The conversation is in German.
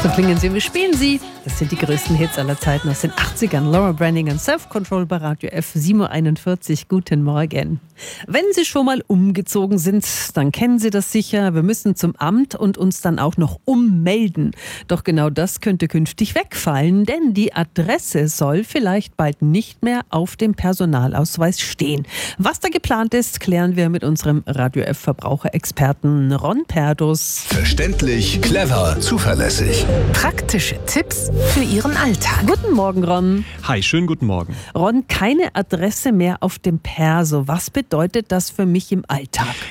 So klingen sie, wir spielen sie. Das sind die größten Hits aller Zeiten aus den 80ern. Laura Branigan und Self-Control bei Radio F 7.41 Uhr. Guten Morgen. Wenn Sie schon mal umgezogen sind, dann kennen Sie das sicher. Wir müssen zum Amt und uns dann auch noch ummelden. Doch genau das könnte künftig wegfallen, denn die Adresse soll vielleicht bald nicht mehr auf dem Personalausweis stehen. Was da geplant ist, klären wir mit unserem Radio F Verbraucherexperten Ron Perdus. Verständlich, clever, zuverlässig. Praktische Tipps für Ihren Alltag. Guten Morgen, Ron. Hi, schönen guten Morgen. Ron, keine Adresse mehr auf dem Perso. Was bedeutet das für mich im Alltag?